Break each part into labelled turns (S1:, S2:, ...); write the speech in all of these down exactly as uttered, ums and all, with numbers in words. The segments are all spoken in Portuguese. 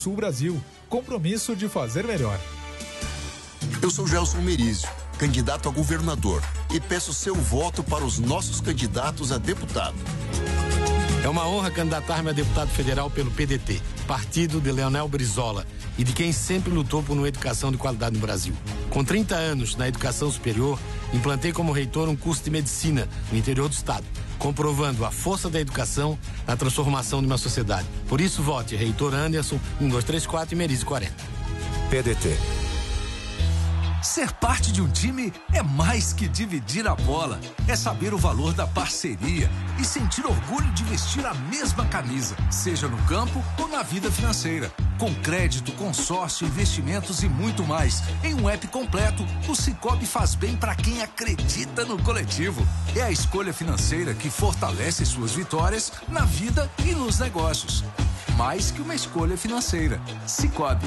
S1: Sul Brasil, compromisso de fazer melhor.
S2: Eu sou Gelson Merizio, candidato a governador, e peço seu voto para os nossos candidatos a deputado.
S3: É uma honra candidatar-me a deputado federal pelo P D T, partido de Leonel Brizola e de quem sempre lutou por uma educação de qualidade no Brasil. Com trinta anos na educação superior, implantei como reitor um curso de medicina no interior do estado, comprovando a força da educação na transformação de uma sociedade. Por isso, vote reitor Anderson, um, dois, três, quatro e Merizio quarenta.
S4: P D T. Ser parte de um time é mais que dividir a bola. É saber o valor da parceria e sentir orgulho de vestir a mesma camisa, seja no campo ou na vida financeira. Com crédito, consórcio, investimentos e muito mais. Em um app completo, o Sicoob faz bem para quem acredita no coletivo. É a escolha financeira que fortalece suas vitórias na vida e nos negócios. Mais que uma escolha financeira. Sicoob.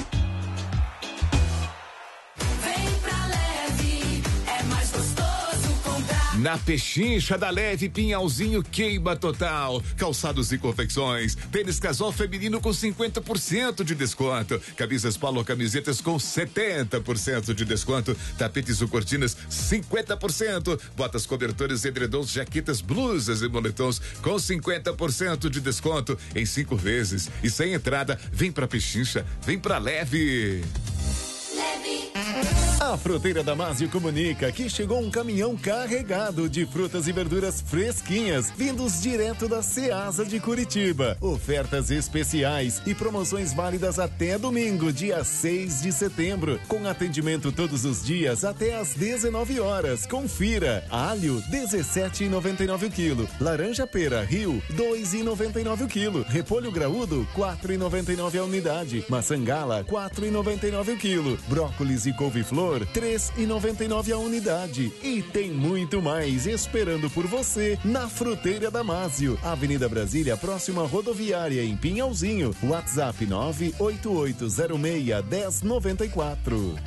S5: Na Pechincha da Leve, Pinhalzinho queima total. Calçados e confecções. Tênis casal feminino com cinquenta por cento de desconto. Camisas polo, camisetas com setenta por cento de desconto. Tapetes ou cortinas cinquenta por cento. Botas, cobertores, edredons, jaquetas, blusas e moletons com cinquenta por cento de desconto em cinco vezes. E sem entrada, vem pra Pechincha, vem pra Leve.
S6: A Fruteira Damásio comunica que chegou um caminhão carregado de frutas e verduras fresquinhas, vindos direto da Ceasa de Curitiba. Ofertas especiais e promoções válidas até domingo, dia seis de setembro, com atendimento todos os dias até às dezenove horas. Confira: alho dezessete reais e noventa e nove o quilo, laranja pera Rio dois reais e noventa e nove o quilo, repolho graúdo quatro reais e noventa e nove a unidade, maçã gala quatro reais e noventa e nove o quilo, brócolis e couve-flor três reais e noventa e nove a unidade. E tem muito mais esperando por você na Fruteira Damásio, Avenida Brasília, próxima à rodoviária, em Pinhalzinho. WhatsApp nove oito oito zero seis um zero nove quatro.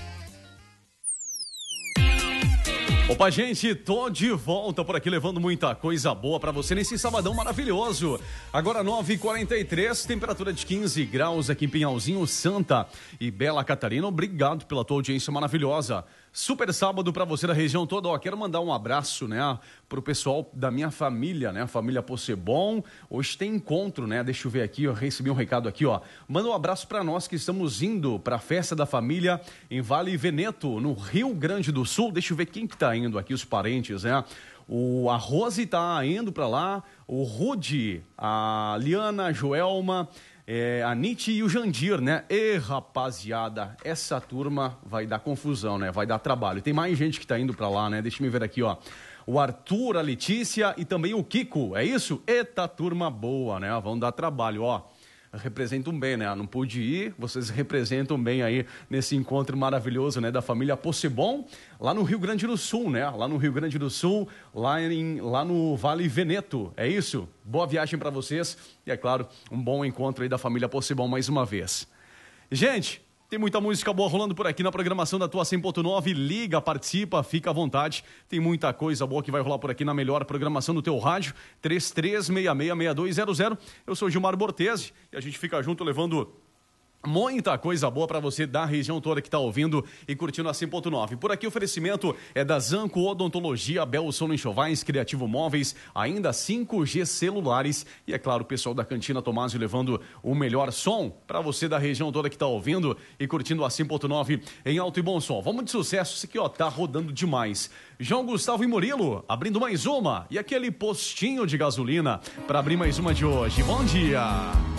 S7: Opa, gente, tô de volta por aqui levando muita coisa boa pra você nesse sabadão maravilhoso. Agora nove e quarenta e três, temperatura de quinze graus aqui em Pinhalzinho, Santa e Bela Catarina. Obrigado pela tua audiência maravilhosa. Super sábado pra você da região toda. Ó, quero mandar um abraço, né, pro pessoal da minha família, né, a família Possebon. Hoje tem encontro, né, deixa eu ver aqui, eu recebi um recado aqui, ó. Manda um abraço pra nós que estamos indo pra festa da família em Vale Veneto, no Rio Grande do Sul. Deixa eu ver quem que tá indo aqui, os parentes, né. O, a Rose tá indo pra lá, o Rude, a Liana, a Joelma, É, a Nietzsche e o Jandir, né? E rapaziada, essa turma vai dar confusão, né? Vai dar trabalho. Tem mais gente que tá indo pra lá, né? Deixa eu ver aqui, ó. O Arthur, a Letícia e também o Kiko, é isso? Eita, turma boa, né? Vão dar trabalho, ó. Representam bem, né? Não pude ir, vocês representam bem aí nesse encontro maravilhoso, né? Da família Possebon, lá no Rio Grande do Sul, né? Lá no Rio Grande do Sul, lá, em, lá no Vale Veneto, é isso? Boa viagem para vocês e, é claro, um bom encontro aí da família Possebon mais uma vez. Gente, tem muita música boa rolando por aqui na programação da Tua cem ponto nove. Liga, participa, fica à vontade. Tem muita coisa boa que vai rolar por aqui na melhor programação do teu rádio. três três seis seis, seis dois zero zero. Eu sou Gilmar Bortese e a gente fica junto levando muita coisa boa para você da região toda que está ouvindo e curtindo a cem ponto nove. Por aqui o oferecimento é da Zanco Odontologia, Bel Sono Enxovais, Criativo Móveis, ainda cinco G celulares e, é claro, o pessoal da Cantina Tomásio levando o melhor som para você da região toda que está ouvindo e curtindo a cem ponto nove em alto e bom som. Vamos de sucesso, isso aqui, ó, tá rodando demais. João Gustavo e Murilo abrindo mais uma e aquele postinho de gasolina para abrir mais uma de hoje. Bom dia!